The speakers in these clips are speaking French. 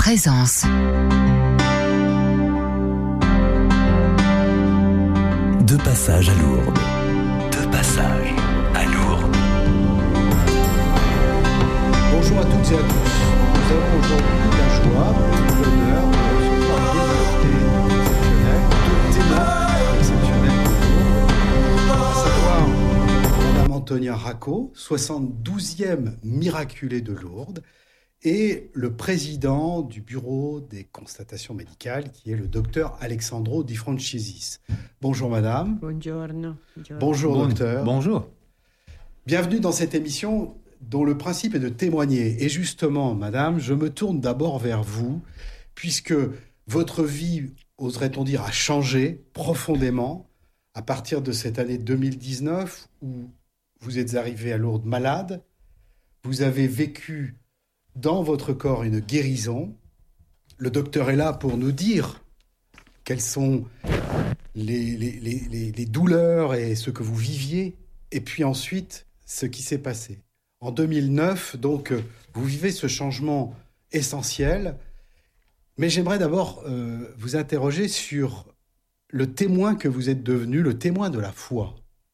présence. Deux passages à Lourdes. Deux passages à Lourdes. Bonjour à toutes et à tous. Nous avons aujourd'hui la joie, l'honneur de recevoir deux témoins exceptionnels de Lourdes, à savoir Madame Antonia Racco, 72e miraculée de Lourdes, et le président du bureau des constatations médicales, qui est le docteur Alessandro Di Francesis. Bonjour madame. Buongiorno. Bonjour docteur. Bonjour. Bienvenue dans cette émission dont le principe est de témoigner. Et justement, madame, je me tourne d'abord vers vous, puisque votre vie, oserait-on dire, a changé profondément à partir de cette année 2019 où vous êtes arrivé à Lourdes malade. Vous avez vécu dans votre corps une guérison. Le docteur est là pour nous dire quelles sont les douleurs et ce que vous viviez, et puis ensuite ce qui s'est passé. En 2009, donc, vous vivez ce changement essentiel, mais j'aimerais d'abord vous interroger sur le témoin que vous êtes devenu, le témoin de la foi.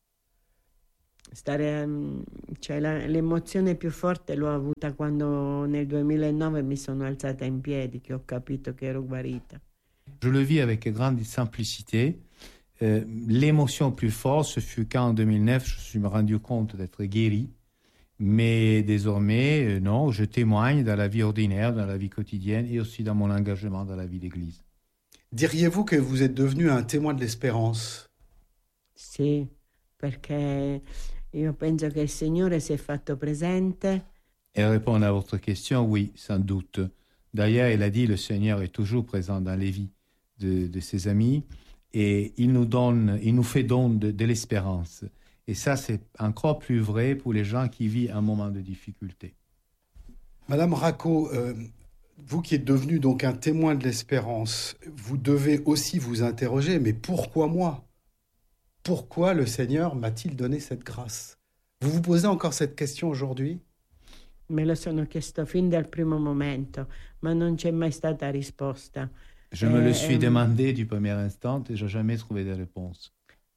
L'emozione più forte l'ho avuta quando nel 2009 mi sono alzata in piedi, che ho capito che ero guarita. Je le vis avec grande simplicité. L'émotion plus forte, ce fut quand en 2009, je me suis rendu compte d'être guéri. Mais désormais, non, je témoigne dans la vie ordinaire, dans la vie quotidienne et aussi dans mon engagement dans la vie d'église. Diriez-vous que vous êtes devenu un témoin de l'espérance? Sì, perché io penso che il Signore si è fatto presente. Et répondre à votre question, oui, sans doute. D'ailleurs, il a dit, le Seigneur est toujours présent dans les vies de ses amis et il nous fait don de l'espérance. Et ça, c'est encore plus vrai pour les gens qui vivent un moment de difficulté. Madame Racco, vous qui êtes devenue donc un témoin de l'espérance, vous devez aussi vous interroger, mais pourquoi moi? Pourquoi le Seigneur m'a-t-il donné cette grâce? Vous vous posez encore cette question aujourd'hui? Me lo sono chiesto fin dal primo momento, ma non c'è mai stata risposta. Je me le suis demandé du premier instant et je n'ai jamais trouvé de réponse.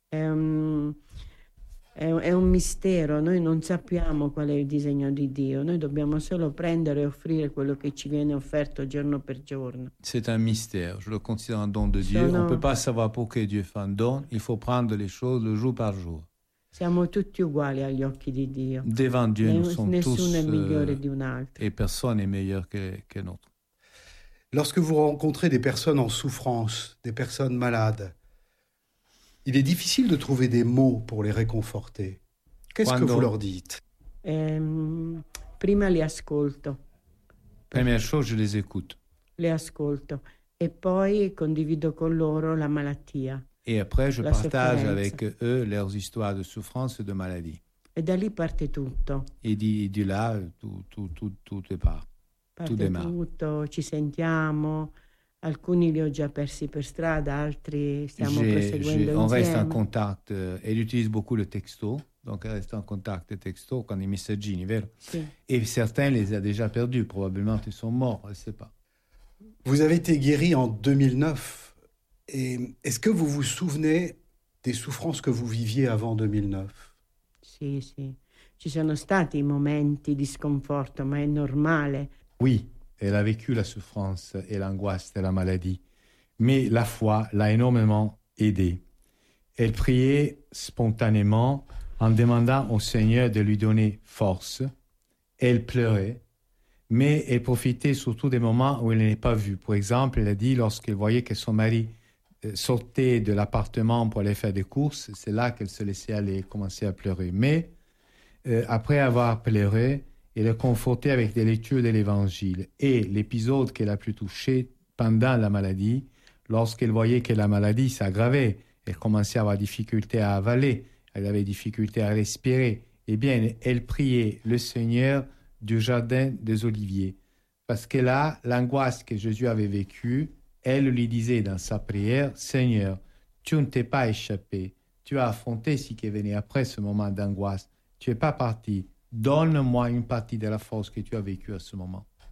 È un mistero, noi non sappiamo qual è il disegno di Dio, noi dobbiamo solo prendere e offrire quello che ci viene offerto giorno per giorno. C'est un mystère, je le considère un don de Dieu. On ne peut pas savoir pourquoi Dieu fait un don, il faut prendre les choses le jour par jour. Siamo tutti uguali agli occhi di Dio. Devant Dieu, nous sommes Nessuno tous è migliore di un altro. Et personne n'est meilleur que notre. Lorsque vous rencontrez des personnes en souffrance, des personnes malades, il est difficile de trouver des mots pour les réconforter. Qu'est-ce que vous leur dites? Prima li ascolto. Première chose, je les écoute. Le ascolto e poi condivido con loro la malattia. Et après, je la partage sofferenza. avec eux leurs histoires de souffrance et de maladie. E da lì parte tutto. Et de là, tout départ. Parte démarre. tutto, ci sentiamo. Alcuni li ho già persi per strada, altri stiamo proseguendo On reste en insieme. contact. Elle utilise beaucoup le texto, donc elle reste en contact texto con i messaggini, vero? Sì. Et certains les a déjà perdus, probablement ils sont morts, je ne sais pas. Vous avez été guéri en 2009. Et est-ce que vous vous souvenez des souffrances que vous viviez avant 2009? Sì. Ci sono stati momenti di sconforto, ma è normale. Oui, elle a vécu la souffrance et l'angoisse de la maladie, mais la foi l'a énormément aidée. Elle priait spontanément en demandant au Seigneur de lui donner force. Elle pleurait, mais elle profitait surtout des moments où elle n'est pas vue. Par exemple, elle a dit lorsqu'elle voyait que son mari sortait de l'appartement pour aller faire des courses, c'est là qu'elle se laissait aller, commençait à pleurer. Mais après avoir pleuré, elle est confortée avec des lectures de l'Évangile. Et l'épisode qu'elle a pu toucher pendant la maladie, lorsqu'elle voyait que la maladie s'aggravait, elle commençait à avoir difficulté à avaler, elle avait difficulté à respirer, eh bien, elle priait le Seigneur du jardin des Oliviers. Parce que là, l'angoisse que Jésus avait vécue, elle lui disait dans sa prière, « Seigneur, tu ne t'es pas échappé, tu as affronté ce qui est venu après ce moment d'angoisse, tu n'es pas parti. Donne-moi une partie de la force que tu as vécue à ce moment. »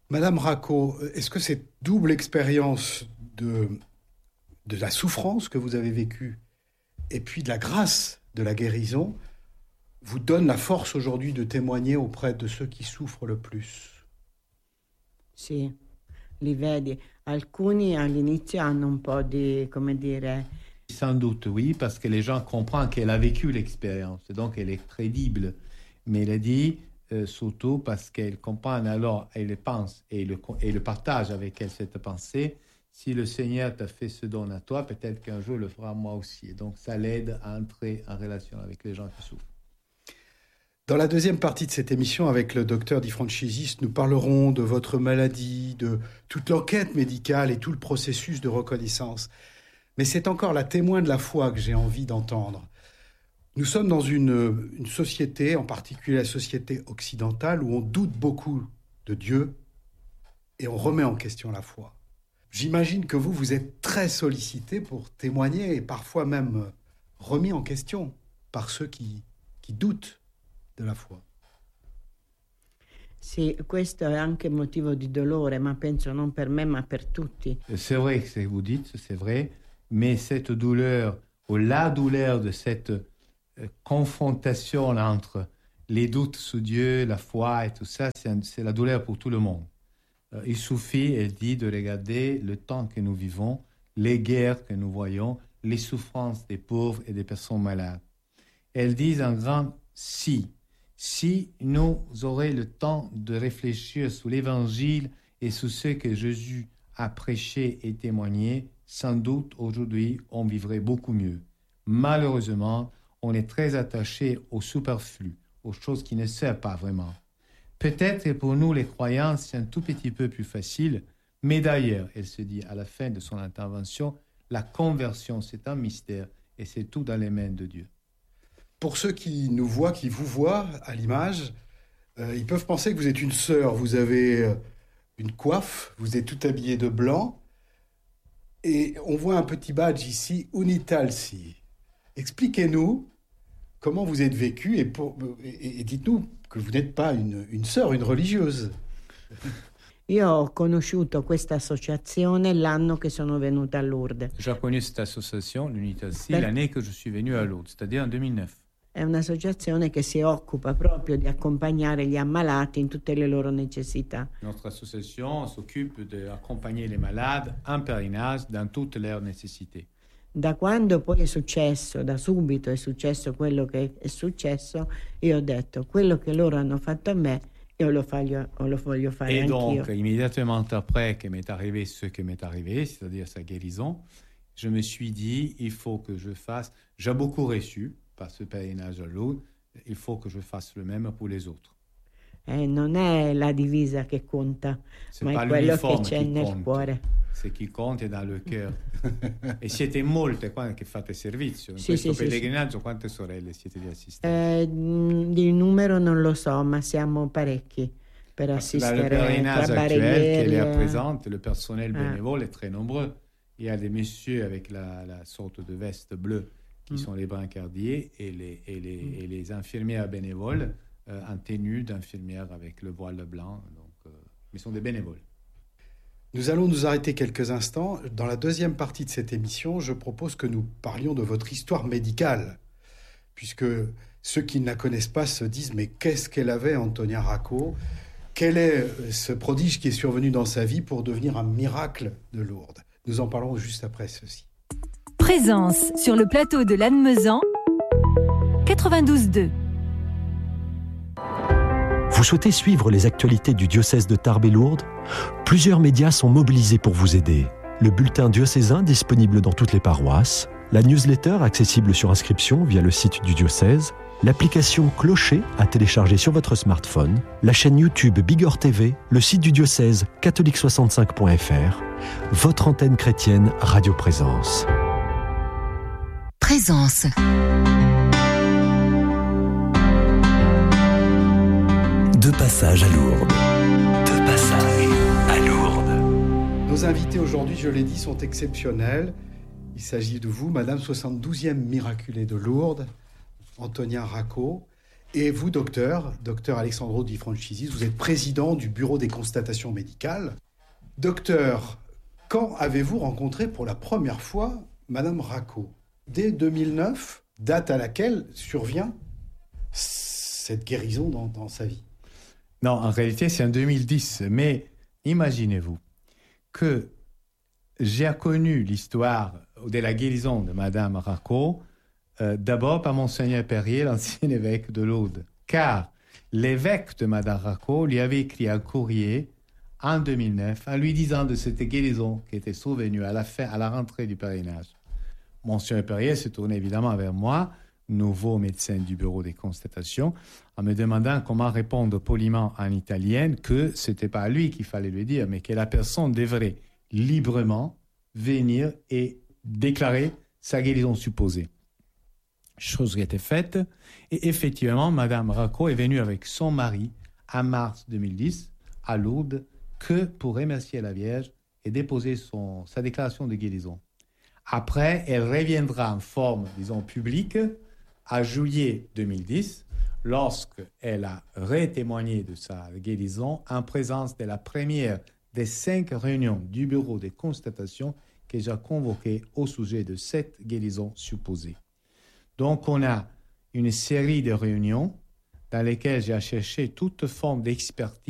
Madame Racco, est-ce que cette double expérience de la souffrance que vous avez vécue et puis de la grâce de la guérison vous donne la force aujourd'hui de témoigner auprès de ceux qui souffrent le plus? Sì, li vedi. Alcuni all'inizio hanno un po' di, come dire... Sans doute, oui, parce que les gens comprennent qu'elle a vécu l'expérience, donc elle est crédible. Mais elle a dit, surtout parce qu'elle comprend, alors elle le pense et le partage avec elle cette pensée. Si le Seigneur t'a fait ce don à toi, peut-être qu'un jour il le fera moi aussi. Et donc ça l'aide à entrer en relation avec les gens qui souffrent. Dans la deuxième partie de cette émission, avec le docteur Di Franceschis, nous parlerons de votre maladie, de toute l'enquête médicale et tout le processus de reconnaissance. Mais c'est encore la témoin de la foi que j'ai envie d'entendre. Nous sommes dans une société, en particulier la société occidentale, où on doute beaucoup de Dieu et on remet en question la foi. J'imagine que vous êtes très sollicité pour témoigner et parfois même remis en question par ceux qui doutent de la foi. Sì, questo è anche motivo di dolore, ma penso non per me, ma per tutti. C'est vrai ce que vous dites, c'est vrai, mais cette douleur, ou la douleur de cette confrontation entre les doutes sur Dieu, la foi et tout ça, c'est la douleur pour tout le monde. Il suffit, elle dit, de regarder le temps que nous vivons, les guerres que nous voyons, les souffrances des pauvres et des personnes malades. Elle dit un grand si. Si nous aurions le temps de réfléchir sur l'Évangile et sur ce que Jésus a prêché et témoigné, sans doute aujourd'hui on vivrait beaucoup mieux. Malheureusement, on est très attaché au superflu, aux choses qui ne servent pas vraiment. Peut-être que pour nous les croyants c'est un tout petit peu plus facile, mais d'ailleurs, elle se dit à la fin de son intervention, la conversion c'est un mystère et c'est tout dans les mains de Dieu. Pour ceux qui nous voient, qui vous voient à l'image, ils peuvent penser que vous êtes une sœur. Vous avez une coiffe, vous êtes tout habillé de blanc. Et on voit un petit badge ici, Unitalsi. Expliquez-nous comment vous êtes vécu et dites-nous que vous n'êtes pas une sœur, une religieuse. Io ho conosciuto questa associazione l'anno che sono venuta a Lourdes. J'ai connu cette association, l'Unitalsi, l'année que je suis venu à Lourdes, c'est-à-dire en 2009. È un'associazione che si occupa proprio di accompagnare gli ammalati in tutte le loro necessità. Notre association s'occupe d'accompagner les malades en pèlerinage dans toutes leurs nécessités. Da quando poi è successo, da subito è successo quello che è successo, io ho detto, quello che loro hanno fatto a me, io lo voglio fare et anch'io. Donc, immédiatement après que m'est arrivé ce qui m'est arrivé, c'est-à-dire sa guérison, je me suis dit, il faut que je fasse, j'ai beaucoup reçu par ce pèlerinage à Lourdes, il faut que je fasse le même pour les autres. Non è la divisa che conta, C'est ma pas è quello che l'uniforme c'è qui nel compte. cuore. Ce qui conta è dans le cœur. E siete molte che fate servizio. In Sì, questo sì, pellegrinaggio sì. quante sorelle siete di assistere? Di numero non lo so, ma siamo parecchi per Dans le assistere pèlerinage tra actuel qu'elle est à barriere. présente, le personnel bénévole est très nombreux. Il y a des messieurs avec la sorte de veste bleue qui sont les brancardiers et les infirmières bénévoles en tenue d'infirmière avec le voile blanc. Donc, ils sont des bénévoles. Nous allons nous arrêter quelques instants. Dans la deuxième partie de cette émission, je propose que nous parlions de votre histoire médicale, puisque ceux qui ne la connaissent pas se disent « Mais qu'est-ce qu'elle avait, Antonia Racco ? Quel est ce prodige qui est survenu dans sa vie pour devenir un miracle de Lourdes ?» Nous en parlerons juste après ceci. Présence sur le plateau de Lannemezan, 92.2. Vous souhaitez suivre les actualités du diocèse de Tarbes et Lourdes ? Plusieurs médias sont mobilisés pour vous aider. Le bulletin diocésain disponible dans toutes les paroisses, la newsletter accessible sur inscription via le site du diocèse, l'application Clocher à télécharger sur votre smartphone, la chaîne YouTube Bigorre TV, le site du diocèse catholique65.fr, votre antenne chrétienne Radio Présence. Présence. De passage à Lourdes. De passage à Lourdes. Nos invités aujourd'hui, je l'ai dit, sont exceptionnels. Il s'agit de vous, Madame 72e miraculée de Lourdes, Antonia Racco. Et vous, docteur Alessandro Di Francisis, vous êtes président du bureau des constatations médicales. Docteur, quand avez-vous rencontré pour la première fois Madame Racco? Dès 2009, date à laquelle survient cette guérison dans sa vie. Non, en réalité, c'est en 2010. Mais imaginez-vous que j'ai connu l'histoire de la guérison de Madame Racco d'abord par Monseigneur Perrier, l'ancien évêque de Lourdes. Car l'évêque de Madame Racco lui avait écrit un courrier en 2009 en lui disant de cette guérison qui était survenue à la rentrée du pèlerinage. Monseigneur Perrier se tournait évidemment vers moi, nouveau médecin du bureau des constatations, en me demandant comment répondre poliment en italien que ce n'était pas à lui qu'il fallait le dire, mais que la personne devrait librement venir et déclarer sa guérison supposée. Chose qui était faite, et effectivement, Madame Racco est venue avec son mari en mars 2010 à Lourdes que pour remercier la Vierge et déposer sa déclaration de guérison. Après, elle reviendra en forme, disons, publique à juillet 2010, lorsqu'elle a retémoigné de sa guérison en présence de la première des 5 réunions du bureau des constatations que j'ai convoquées au sujet de cette guérison supposée. Donc, on a une série de réunions dans lesquelles j'ai cherché toute forme d'expertise